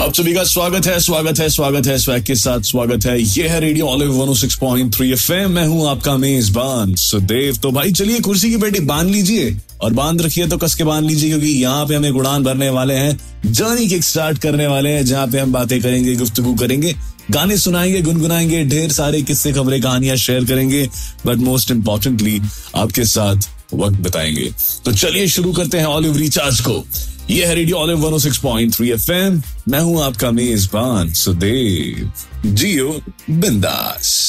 आप सभी का स्वागत है स्वैग के साथ स्वागत है। ये है रेडियो ऑलिव 106.3 एफएम। मैं हूं आपका मेजबान सुदेव। तो भाई चलिए कुर्सी की पेटी बांध लीजिए और बांध रखिए तो कस के बांध लीजिए, क्योंकि यहाँ पे हम एक उड़ान भरने वाले हैं, जर्नी किक स्टार्ट करने वाले हैं, जहाँ पे हम बातें करेंगे, गुफ्तगू करेंगे, गाने सुनाएंगे, गुनगुनाएंगे, ढेर सारे किस्से खबरें कहानियां शेयर करेंगे, बट मोस्ट इम्पोर्टेंटली आपके साथ वक्त बिताएंगे। तो चलिए शुरू करते हैं ऑलिव रिचार्ज को। ये है रेडियो ऑलिव 106.3 एफएम। मैं हूं आपका मेजबान सुदेव। जियो बिंदास।